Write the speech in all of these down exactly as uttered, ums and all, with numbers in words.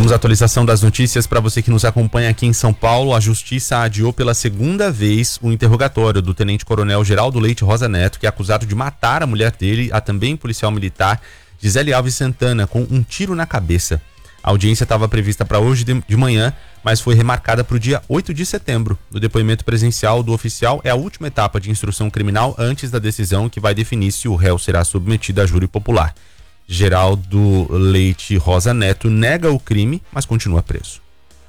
Vamos à atualização das notícias para você que nos acompanha aqui em São Paulo. A Justiça adiou pela segunda vez o interrogatório do tenente-coronel Geraldo Leite Rosa Neto, que é acusado de matar a mulher dele, a também policial militar Gisele Alves Santana, com um tiro na cabeça. A audiência estava prevista para hoje de, de manhã, mas foi remarcada para o dia oito de setembro. O depoimento presencial do oficial é a última etapa de instrução criminal antes da decisão que vai definir se o réu será submetido a júri popular. Geraldo Leite Rosa Neto nega o crime, mas continua preso.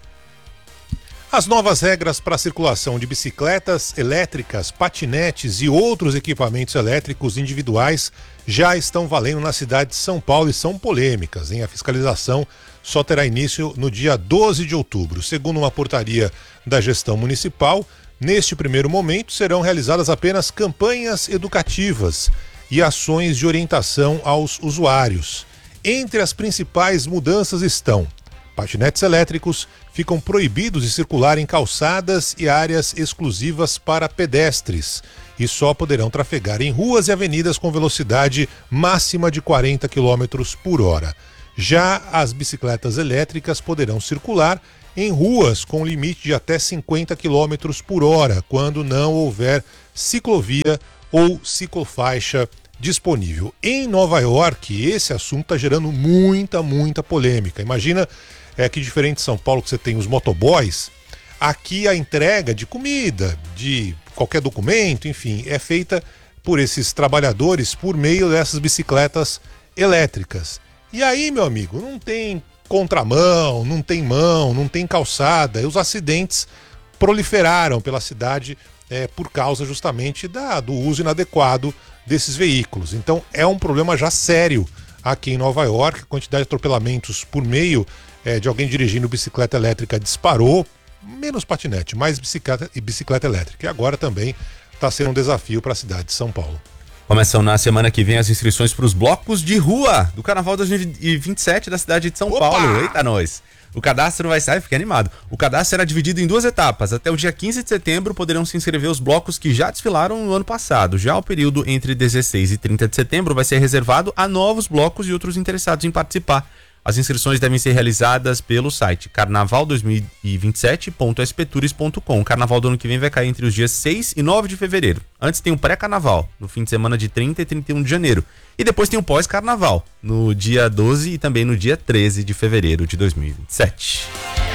As novas regras para a circulação de bicicletas elétricas, patinetes e outros equipamentos elétricos individuais já estão valendo na cidade de São Paulo e são polêmicas, hein? A fiscalização só terá início no dia doze de outubro. Segundo uma portaria da gestão municipal, neste primeiro momento serão realizadas apenas campanhas educativas e ações de orientação aos usuários. Entre as principais mudanças estão: patinetes elétricos ficam proibidos de circular em calçadas e áreas exclusivas para pedestres e só poderão trafegar em ruas e avenidas com velocidade máxima de quarenta quilômetros por hora. Já as bicicletas elétricas poderão circular em ruas com limite de até cinquenta quilômetros por hora, quando não houver ciclovia ou ciclofaixa disponível. Em Nova York, esse assunto está gerando muita, muita polêmica. Imagina é, que diferente de São Paulo, que você tem os motoboys, aqui a entrega de comida, de qualquer documento, enfim, é feita por esses trabalhadores por meio dessas bicicletas elétricas. E aí, meu amigo, não tem contramão, não tem mão, não tem calçada, e os acidentes proliferaram pela cidade é, por causa justamente da, do uso inadequado desses veículos. Então é um problema já sério aqui em Nova York. A quantidade de atropelamentos por meio é, de alguém dirigindo bicicleta elétrica disparou, menos patinete, mais bicicleta e bicicleta elétrica. E agora também está sendo um desafio para a cidade de São Paulo. Começam na semana que vem as inscrições para os blocos de rua do Carnaval dois mil e vinte e sete da cidade de São Opa! Paulo. Eita, nós! O cadastro vai sair, fica animado. O cadastro será dividido em duas etapas. Até o dia quinze de setembro poderão se inscrever os blocos que já desfilaram no ano passado. Já o período entre dezesseis e trinta de setembro vai ser reservado a novos blocos e outros interessados em participar. As inscrições devem ser realizadas pelo site carnaval dois mil e vinte e sete ponto s p tours ponto com. O carnaval do ano que vem vai cair entre os dias seis e nove de fevereiro. Antes tem o pré-carnaval, no fim de semana de trinta e trinta e um de janeiro. E depois tem o pós-carnaval, no dia doze e também no dia treze de fevereiro de dois mil e vinte e sete.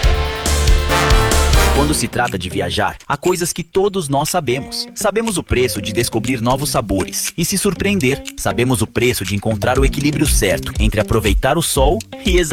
Quando se trata de viajar, há coisas que todos nós sabemos. Sabemos o preço de descobrir novos sabores e se surpreender. Sabemos o preço de encontrar o equilíbrio certo entre aproveitar o sol e exagerar.